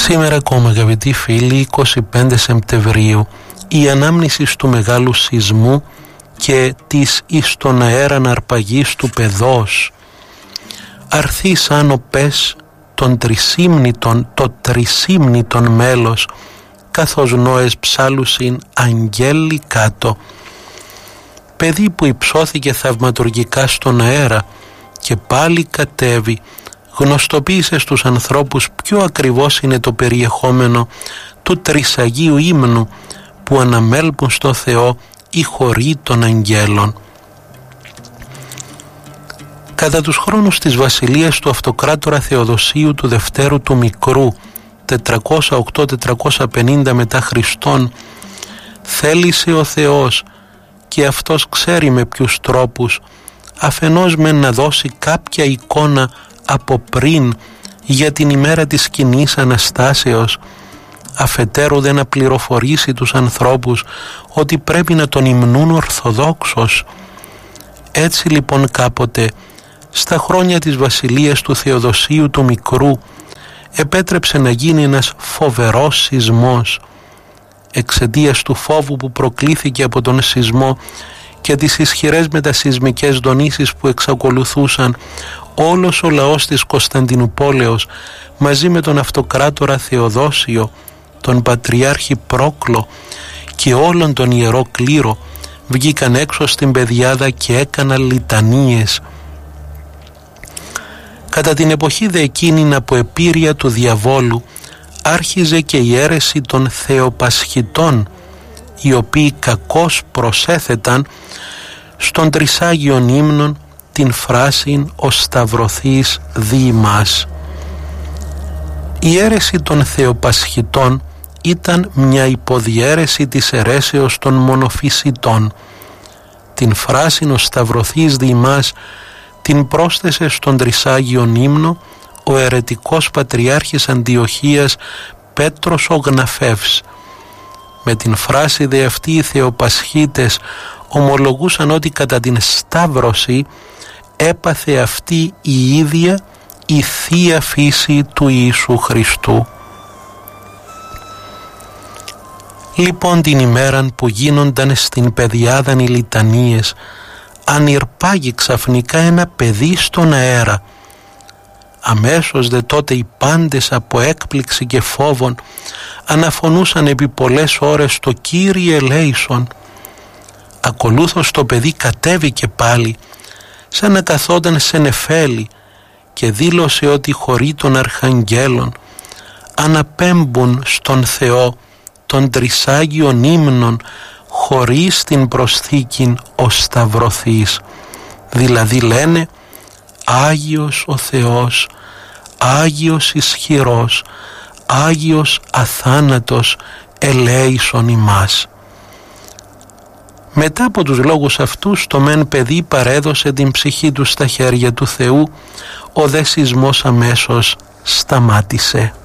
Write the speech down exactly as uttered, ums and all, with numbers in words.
Σήμερα ακόμα, αγαπητοί φίλοι, είκοσι πέντε Σεπτεμβρίου, η ανάμνηση του μεγάλου σεισμού και της εις τον αέραν αρπαγής του πεδός. Αρθεί σαν ο πες τον τρισύμνητον, το τρισύμνητον μέλος, καθώς νόες ψάλουσιν αγγέλοι κάτω. Παιδί που υψώθηκε θαυματουργικά στον αέρα και πάλι κατέβη, γνωστοποίησε στους ανθρώπους ποιο ακριβώς είναι το περιεχόμενο του τρισαγίου ύμνου που αναμέλπουν στο Θεό οι χωροί των αγγέλων. Κατά τους χρόνους της βασιλείας του αυτοκράτορα Θεοδοσίου του Δευτέρου του Μικρού, τετρακόσια οκτώ με τετρακόσια πενήντα μετά Χριστόν, θέλησε ο Θεός, και αυτός ξέρει με ποιους τρόπους, αφενός με να δώσει κάποια εικόνα από πριν για την ημέρα της κοινής Αναστάσεως, αφετέρου δε να πληροφορήσει τους ανθρώπους ότι πρέπει να τον υμνούν ορθοδόξως. Έτσι λοιπόν κάποτε, στα χρόνια της βασιλείας του Θεοδοσίου του Μικρού, επέτρεψε να γίνει ένας φοβερός σεισμός. Εξαιτίας του φόβου που προκλήθηκε από τον σεισμό και τις ισχυρές μετασεισμικές δονήσεις που εξακολουθούσαν, όλος ο λαός της Κωνσταντινουπόλεως μαζί με τον αυτοκράτορα Θεοδόσιο, τον Πατριάρχη Πρόκλο και όλον τον Ιερό Κλήρο βγήκαν έξω στην πεδιάδα και έκαναν λιτανίες. Κατά την εποχή δε εκείνην από επίρρεια του διαβόλου άρχιζε και η αίρεση των Θεοπασχητών, οι οποίοι κακώς προσέθεταν στον τρισάγιον ύμνον την φράσιν «Ο Σταυρωθείς δι' ημάς». Η αίρεση των Θεοπασχητών ήταν μια υποδιέρεση της αιρέσεως των Μονοφυσιτών. Την φράσιν «Ο Σταυρωθείς δι' ημάς» την πρόσθεσε στον τρισάγιον ύμνο ο αιρετικός πατριάρχης Αντιοχίας Πέτρος ο Γναφεύς. Με την φράση δε αυτοί οι Θεοπασχίτες ομολογούσαν ότι κατά την Σταύρωση έπαθε αυτή η ίδια η Θεία Φύση του Ιησού Χριστού. Λοιπόν την ημέραν που γίνονταν στην πεδιάδαν οι λιτανίες, ανηρπάγει ξαφνικά ένα παιδί στον αέρα. Αμέσως δε τότε οι πάντες από έκπληξη και φόβον αναφωνούσαν επί πολλές ώρες το Κύριε ελέησον. Ακολούθως το παιδί κατέβηκε πάλι σαν να καθόταν σε νεφέλη και δήλωσε ότι οι χωροί των αρχαγγέλων αναπέμπουν στον Θεό των τρισάγιων ύμνων χωρίς την προσθήκην «Ο Σταυρωθείς». Δηλαδή λένε «Άγιος ο Θεός, Άγιος ισχυρός, Άγιος αθάνατος, ελέησον ημάς». Μετά από τους λόγους αυτούς το μεν παιδί παρέδωσε την ψυχή του στα χέρια του Θεού, ο δε σεισμός αμέσως σταμάτησε.